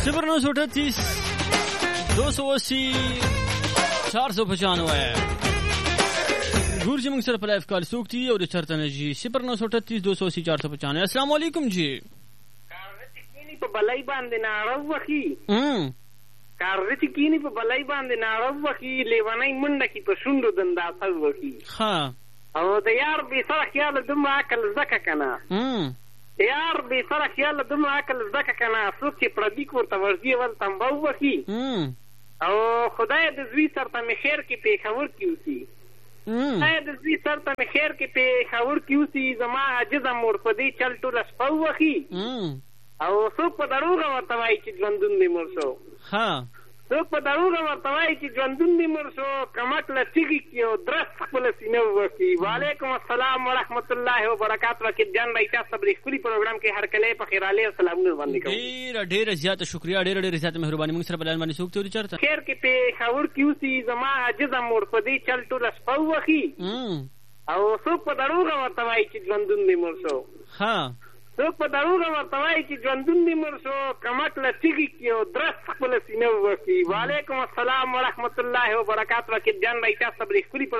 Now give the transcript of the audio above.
0938 280 495 गुरजी मंग sir live call सूखती और चर्चा ने जी 0938 280 495. अस्सलाम वालेकुम जी. कारती په بلای باندې ناړو وخی کارتی کینی په بلای باندې ناړو وخی لیوانای منډه کی په شوندو دندا څو وخی ها او د یار به سره خیال دم عقل زکه کنه یار به سره خیال دم عقل زکه کنه څوک چې پردی کوته ورځي ول تنبو وخی او خدای د زوی سره می خیر کې پیښور کیوسی خدای د زوی سره می خیر کې پیښور کیوسی زما عجز مور په دې چل ټول سپو وخی او څوک په دروغه ورته وایي چې ژوندون دې مړ شو ها څوک په دروغه ورته وایي چې ژوندون دې مړ شو کمک له تیږي کې او درس خپله سینه ووهي. وعلیکم السلام ورحمت الله وبرکاتو. وکیل جان بھائی تاسو ته ښکلي پروګرام کې هرکلی په خیرالۍ او سلامونه باندې کوم. ډېره زیاته شکریا ډېره زیاته مهرباني. موږ سره په لاین باندې څوک دی چېرته خیر کې پېښور کې اوسي زما عاجزه مور په دې چل ټوله شپه ووهي او څوک په دروغه ورته وایي چې ژوندون دې مړ شو ها څوک په دروغه ورته وایي چې ژوندون دې مړ شو کمک له تیږي کې او درس خپله سینه ووهي. وعلیکم السلام ورحمت الله وبرکاتو. وکیل جان بھائی تاسو ته ښکلي